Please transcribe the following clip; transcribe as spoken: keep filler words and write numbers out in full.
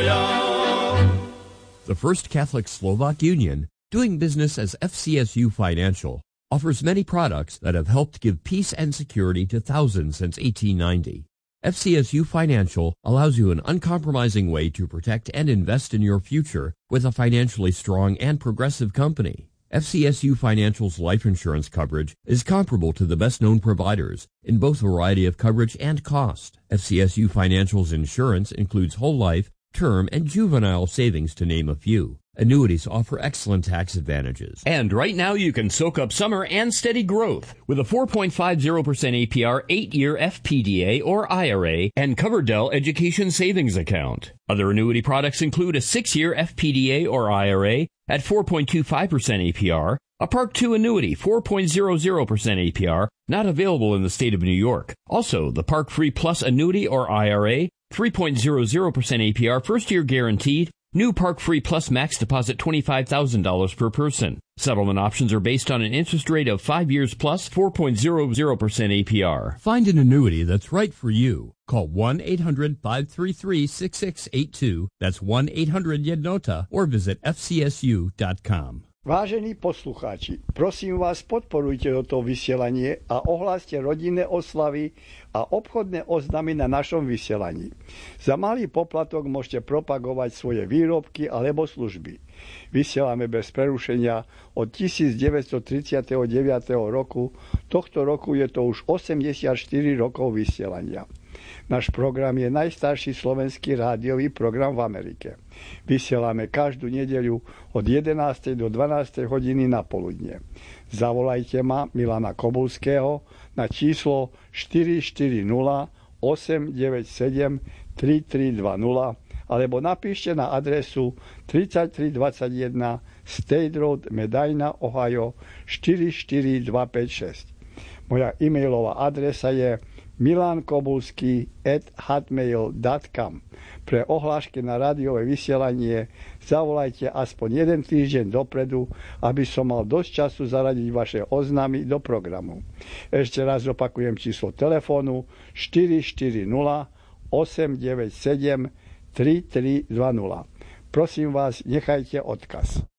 The First Catholic Slovak Union, doing business as F C S U Financial, offers many products that have helped give peace and security to thousands since eighteen ninety. F C S U Financial allows you an uncompromising way to protect and invest in your future with a financially strong and progressive company. F C S U Financial's life insurance coverage is comparable to the best-known providers in both variety of coverage and cost. F C S U Financial's insurance includes whole life, term, and juvenile savings, to name a few. Annuities offer excellent tax advantages. And right now you can soak up summer and steady growth with a four point five zero percent A P R eight-year F P D A or I R A and Coverdell Education Savings Account. Other annuity products include a six-year F P D A or I R A at four point two five percent A P R, a Park two annuity four point zero zero percent A P R, not available in the state of New York. Also, the Park Free Plus annuity or I R A, three point zero zero percent A P R, first year guaranteed. New Park Free Plus max deposit twenty-five thousand dollars per person. Settlement options are based on an interest rate of five years plus four point zero zero percent A P R. Find an annuity that's right for you. Call one eight hundred five three three six six eight two. That's one eight hundred Jednota or visit f c s u dot com. Vážení poslucháči, prosím vás, podporujte toto vysielanie a ohláste rodinné oslavy a obchodné oznámy na našom vysielaní. Za malý poplatok môžete propagovať svoje výrobky alebo služby. Vysielame bez prerušenia od devätnásťtridsaťdeväť roku. Tohto roku je to už osemdesiatštyri rokov vysielania. Náš program je najstarší slovenský rádiový program v Amerike. Vysielame každú nedeľu od jedenástej do dvanástej hodiny na poludne. Zavolajte ma, Milana Kobulského, na číslo štyri štyri nula osem deväť sedem tri tri dva nula alebo napíšte na adresu tridsaťtri dvadsaťjeden State Road, Medina, Ohio štyri štyri dva päť šesť. Moja e-mailová adresa je milankobulský at hotmail dot com. Pre ohlášky na rádiové vysielanie zavolajte aspoň jeden týždeň dopredu, aby som mal dosť času zaradiť vaše oznámy do programu. Ešte raz opakujem číslo telefónu štyri štyri nula osem deväť sedem tri tri dva nula. Prosím vás, nechajte odkaz.